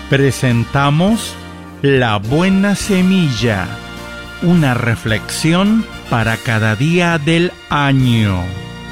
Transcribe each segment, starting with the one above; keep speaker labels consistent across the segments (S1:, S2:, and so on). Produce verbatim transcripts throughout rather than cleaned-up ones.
S1: Presentamos La Buena Semilla, una reflexión para cada día del año.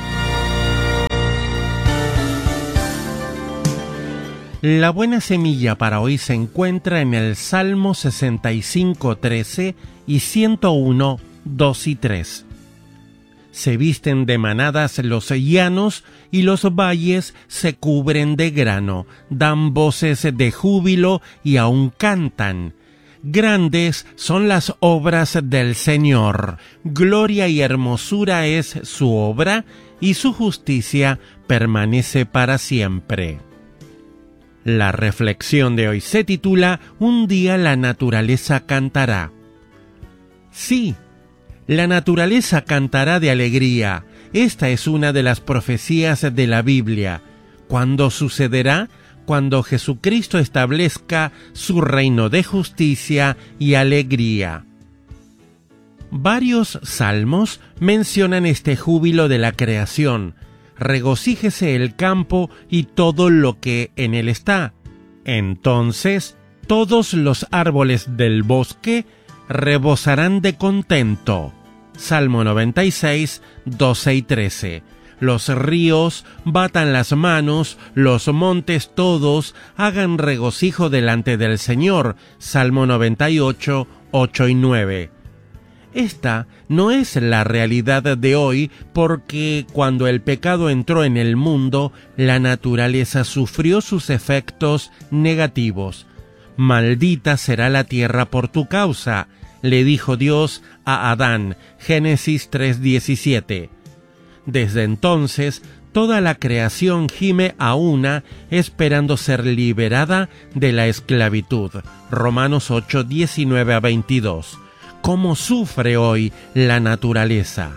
S1: La buena semilla para hoy se encuentra en el Salmo sesenta y cinco, trece y ciento uno, dos y tres. Se visten de manadas los llanos y los valles se cubren de grano, dan voces de júbilo y aún cantan. Grandes son las obras del Señor, gloria y hermosura es su obra, y su justicia permanece para siempre. La reflexión de hoy se titula Un día la naturaleza cantará. Sí, la naturaleza cantará de alegría. Esta es una de las profecías de la Biblia. ¿Cuándo sucederá? Cuando Jesucristo establezca su reino de justicia y alegría. Varios salmos mencionan este júbilo de la creación. Regocíjese el campo y todo lo que en él está. Entonces, todos los árboles del bosque rebosarán de contento. Salmo noventa y seis, doce y trece. Los ríos batan las manos, los montes todos hagan regocijo delante del Señor. Salmo noventa y ocho, ocho y nueve. Esta no es la realidad de hoy porque cuando el pecado entró en el mundo, la naturaleza sufrió sus efectos negativos. Maldita será la tierra por tu causa, le dijo Dios a Adán, Génesis tres diecisiete. Desde entonces, toda la creación gime a una, esperando ser liberada de la esclavitud. Romanos ocho, diecinueve a veintidós. ¿Cómo sufre hoy la naturaleza?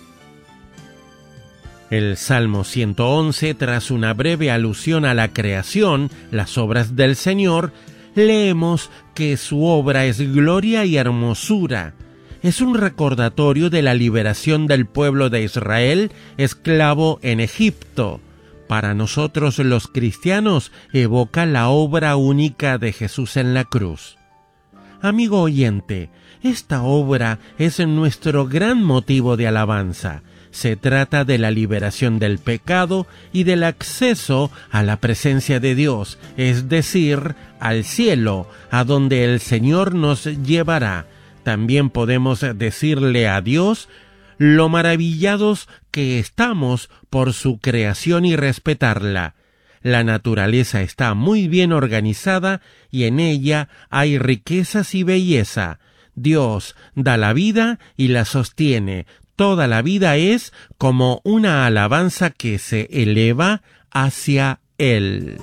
S1: El Salmo ciento once, tras una breve alusión a la creación, las obras del Señor, leemos que su obra es gloria y hermosura. Es un recordatorio de la liberación del pueblo de Israel, esclavo en Egipto. Para nosotros los cristianos evoca la obra única de Jesús en la cruz. Amigo oyente, esta obra es nuestro gran motivo de alabanza. Se trata de la liberación del pecado y del acceso a la presencia de Dios, es decir, al cielo, a donde el Señor nos llevará. También podemos decirle a Dios lo maravillados que estamos por su creación y respetarla. La naturaleza está muy bien organizada y en ella hay riquezas y belleza. Dios da la vida y la sostiene. Toda la vida es como una alabanza que se eleva hacia Él.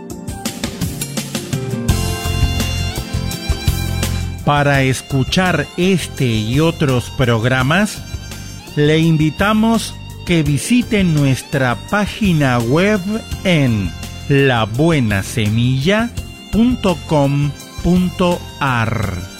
S1: Para escuchar este y otros programas, le invitamos que visite nuestra página web en la buena semilla punto com punto a r.